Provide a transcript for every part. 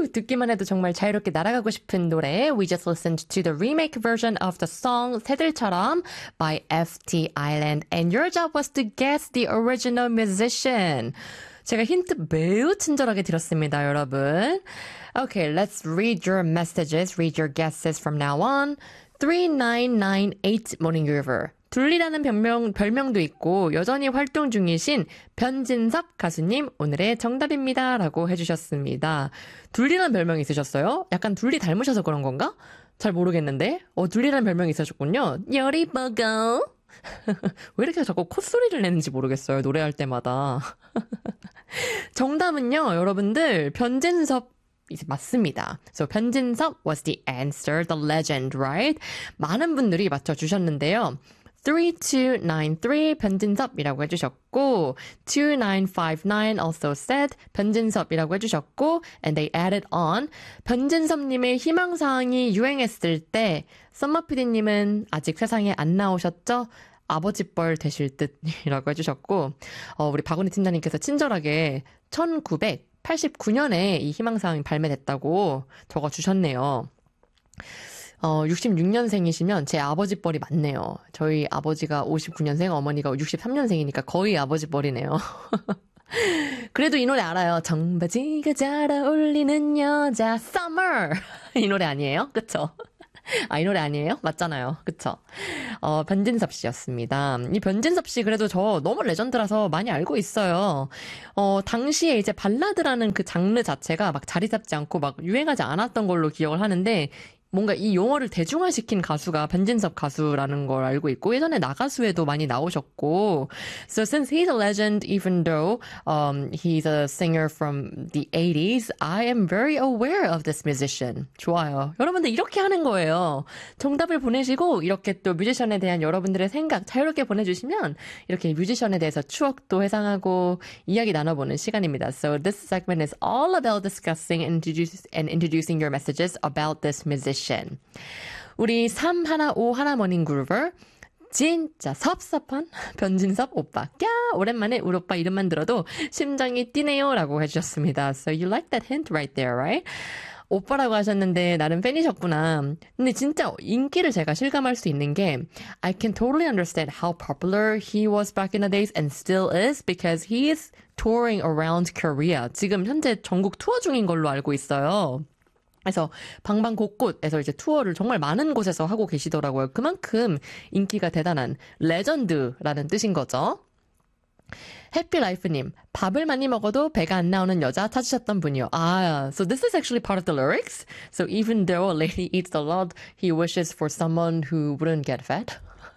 듣기만 해도 정말 자유롭게 날아가고 싶은 노래. We just listened to the remake version of the song 새들처럼 by FT Island. And your job was to guess the original musician. 제가 힌트 매우 친절하게 드렸습니다, 여러분. Okay, let's read your messages, read your guesses from now on. 3998 Morning River. 둘리라는 별명도 있고 여전히 활동 중이신 변진섭 가수님 오늘의 정답입니다 라고 해주셨습니다. 둘리라는 별명이 있으셨어요? 약간 둘리 닮으셔서 그런 건가? 잘 모르겠는데 둘리라는 별명이 있으셨군요. 열이 버거 왜 이렇게 자꾸 콧소리를 내는지 모르겠어요. 노래할 때마다. 정답은요 여러분들 변진섭 맞습니다. So 변진섭 was the answer, the legend, right? 많은 분들이 맞춰주셨는데요. 3293 변진섭이라고 해주셨고 2959 also said 변진섭이라고 해주셨고 and they added on 변진섭님의 희망사항이 유행했을 때 썸머피디님은 아직 세상에 안 나오셨죠? 아버지뻘 되실 듯이라고 해주셨고 우리 박은희 팀장님께서 친절하게 1989년에 이 희망사항이 발매됐다고 적어주셨네요. 66년생이시면 제 아버지 뻘이 맞네요. 저희 아버지가 59년생, 어머니가 63년생이니까 거의 아버지 뻘이네요. 그래도 이 노래 알아요. 청바지가 잘 어울리는 여자, Summer! 이 노래 아니에요? 그쵸? 이 노래 아니에요? 맞잖아요. 그쵸? 변진섭 씨였습니다. 이 변진섭 씨 그래도 저 너무 레전드라서 많이 알고 있어요. 당시에 이제 발라드라는 그 장르 자체가 막 자리 잡지 않고 막 유행하지 않았던 걸로 기억을 하는데 뭔가 이 용어를 대중화시킨 가수가 변진섭 가수라는 걸 알고 있고 예전에 나가수에도 많이 나오셨고 So since he's a legend even though he's a singer from the 80s I am very aware of this musician. 좋아요. 여러분들 이렇게 하는 거예요. 정답을 보내시고 이렇게 또 뮤지션에 대한 여러분들의 생각 자유롭게 보내주시면 이렇게 뮤지션에 대해서 추억도 회상하고 이야기 나눠보는 시간입니다. So this segment is all about discussing and introducing your messages about this musician. 우리 3151 머닝 그루버 진짜 섭섭한 변진섭 오빠. 야 오랜만에 우리 오빠 이름만 들어도 심장이 뛰네요 라고 해주셨습니다. So you like that hint right there, right? 오빠라고 하셨는데 나름 팬이셨구나. 근데 진짜 인기를 제가 실감할 수 있는 게 I can totally understand how popular he was back in the days and still is because he is touring around Korea. 지금 현재 전국 투어 중인 걸로 알고 있어요. 그래서 방방 곳곳에서 이제 투어를 정말 많은 곳에서 하고 계시더라고요. 그만큼 인기가 대단한 레전드라는 뜻인 거죠. 해피라이프님, 밥을 많이 먹어도 배가 안 나오는 여자 찾으셨던 분이요. So this is actually part of the lyrics. So even though a lady eats a lot, he wishes for someone who wouldn't get fat.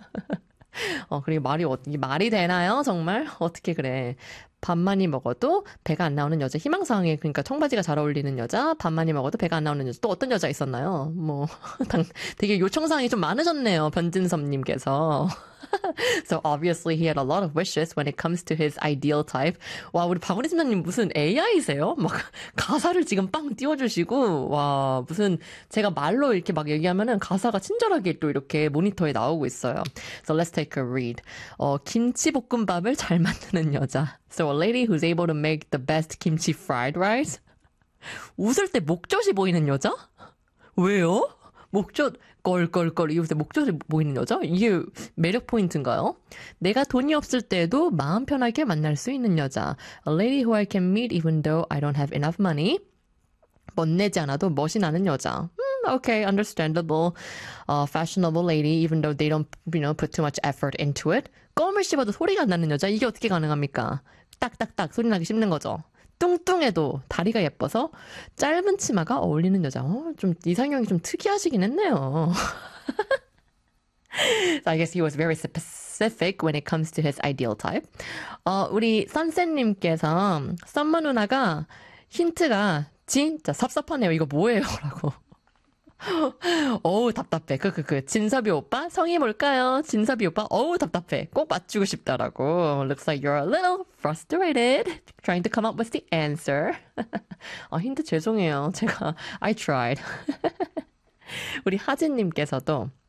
그리고 말이 되나요? 정말? 어떻게 그래. 밥 많이 먹어도 배가 안 나오는 여자 희망사항에 그러니까 청바지가 잘 어울리는 여자 밥 많이 먹어도 배가 안 나오는 여자 또 어떤 여자 있었나요? 되게 요청사항이 좀 많으셨네요. 변진섭님께서. So obviously he had a lot of wishes when it comes to his ideal type. 와 우리 박은희 팀장님 무슨 AI세요? 막 가사를 지금 빵 띄워주시고 와 무슨 제가 말로 이렇게 막 얘기하면은 가사가 친절하게 또 이렇게 모니터에 나오고 있어요. So let's take a read. 김치볶음밥을 잘 만드는 여자. So a lady who's able to make the best kimchi fried rice. 웃을 때 목젖이 보이는 여자? 왜요? 목젖 껄껄껄 이웃에 목젖이 보이는 여자? 이게 매력 포인트인가요? 내가 돈이 없을 때에도 마음 편하게 만날 수 있는 여자. A lady who I can meet even though I don't have enough money. 멋내지 않아도 멋이 나는 여자. Okay, understandable. Fashionable lady even though they don't, put too much effort into it. 껌을 씹어도 소리가 안 나는 여자. 이게 어떻게 가능합니까? 딱딱딱 소리 나기 씹는 거죠. 뚱뚱해도 다리가 예뻐서 짧은 치마가 어울리는 여자. 좀 이상형이 좀 특이하시긴 했네요. So I guess he was very specific when it comes to his ideal type. 우리 선생님께서 썸머 누나가 힌트가 진짜 섭섭하네요. 이거 뭐예요? 라고. 어우 답답해. 진섭이 오빠 성이 뭘까요? 진섭이 오빠 어우 답답해. 꼭 맞추고 싶다라고. Looks like you're a little frustrated trying to come up with the answer. 힌트 죄송해요. 제가 I tried. 우리 하진님께서도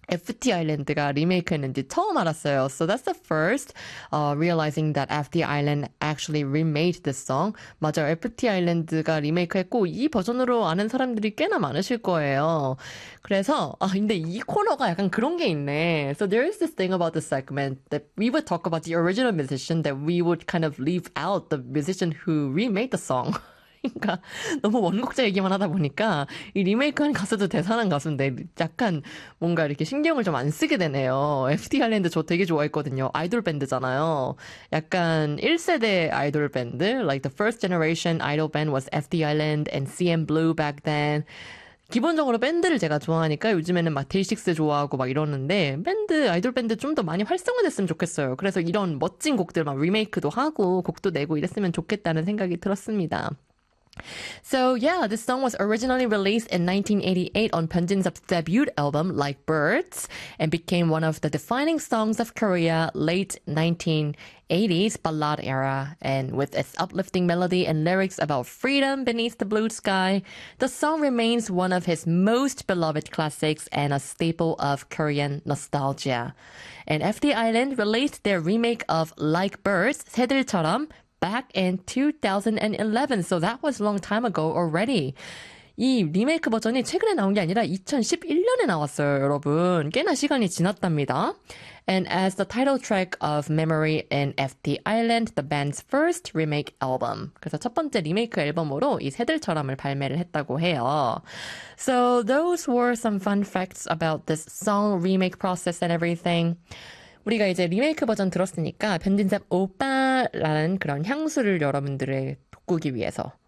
FT 아일랜드가 리메이크했는지 처음 알았어요. So that's the first realizing that FT Island actually remade this song. 맞아요. FT 아일랜드가 리메이크했고 이 버전으로 아는 사람들이 꽤나 많으실 거예요. 그래서 근데 이 코너가 약간 그런 게 있네. So there is this thing about the segment that we would talk about the original musician that we would kind of leave out the musician who remade the song. 그러니까 너무 원곡자 얘기만 하다 보니까 이 리메이크한 가수도 대단한 가수인데 약간 뭔가 이렇게 신경을 좀 안 쓰게 되네요. FT 아일랜드 저 되게 좋아했거든요. 아이돌 밴드잖아요. 약간 1세대 아이돌 밴드, like the first generation idol band was FT Island and CM Blue back then. 기본적으로 밴드를 제가 좋아하니까 요즘에는 막 데이식스 좋아하고 막 이러는데 아이돌 밴드 좀 더 많이 활성화됐으면 좋겠어요. 그래서 이런 멋진 곡들 막 리메이크도 하고 곡도 내고 이랬으면 좋겠다는 생각이 들었습니다. So yeah, this song was originally released in 1988 on Benjin's debut album Like Birds and became one of the defining songs of Korea late 1980s ballad era. And with its uplifting melody and lyrics about freedom beneath the blue sky, the song remains one of his most beloved classics and a staple of Korean nostalgia. And FT Island released their remake of Like Birds, 새들처럼, back in 2011. So that was a long time ago already. 이 리메이크 버전이 최근에 나온 게 아니라 2011년에 나왔어요, 여러분. 꽤나 시간이 지났답니다. And as the title track of Memory in FT Island, the band's first remake album. 그래서 첫 번째 리메이크 앨범으로 이 새들처럼을 발매를 했다고 해요. So those were some fun facts about this song remake process and everything. 우리가 이제 리메이크 버전 들었으니까 변진섭 오빠라는 그런 향수를 여러분들의 돋구기 위해서